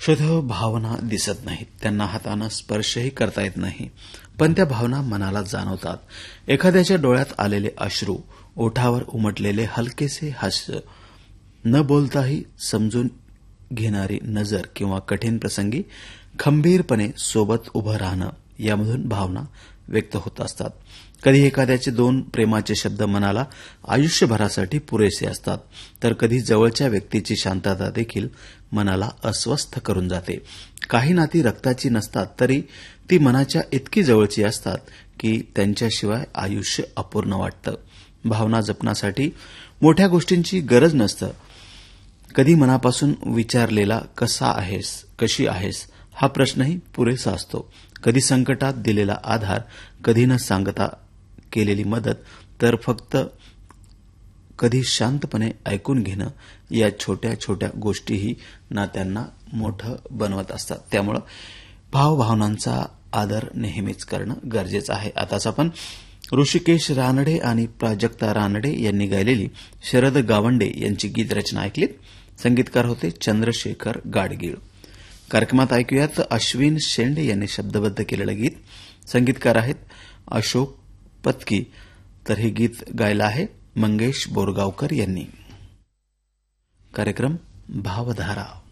शुद्ध भावना दिसत नाहीत, त्यांना हातानं स्पर्शही करता येत नाही, पण त्या भावना मनाला जाणवतात. एखाद्याच्या डोळ्यात आलेले अश्रू, ओठावर उमटलेले हलकेसे हास्य, न बोलताही समजून घेणारी नजर किंवा कठीण प्रसंगी खंबीरपणे सोबत उभं राहणं, यामधून भावना व्यक्त होत असतात. कधी एखाद्याचे 2 प्रेमाचे शब्द मनाला आयुष्यभरासाठी पुरेसे असतात, तर कधी जवळच्या व्यक्तीची शांतता देखील मनाला अस्वस्थ करून जाते. काही नाती रक्ताची नसतात, तरी ती मनाच्या इतकी जवळची असतात की त्यांच्याशिवाय आयुष्य अपूर्ण वाटतं. भावना जपण्यासाठी मोठ्या गोष्टींची गरज नसतं. कधी मनापासून विचारलेला कशी आहेस हा प्रश्नही पुरेसा असतो. कधी संकटात दिलेला आधार, कधी न सांगता केलेली मदत, तर फक्त कधी शांतपणे ऐकून घेणं, या छोट्या छोट्या गोष्टीही नात्यांना मोठं बनवत असतात. त्यामुळे भावभावनांचा आदर नेहमीच करणं गरजेचं आहे. आताच आपण ऋषिकेश रानडे आणि प्राजक्ता रानडे यांनी गायलेली शरद गावंडे यांची गीतरचना ऐकलीत. संगीतकार होते चंद्रशेखर गाडगीळ. कार्यक्रमात ऐकूयात अश्विन शेंडे यांनी शब्दबद्ध केलेलं गीत. संगीतकार आहेत अशोक पत्की. तर हे गीत गायलं आहे मंगेश बोरगावकर यांनी. कार्यक्रम भावधारा.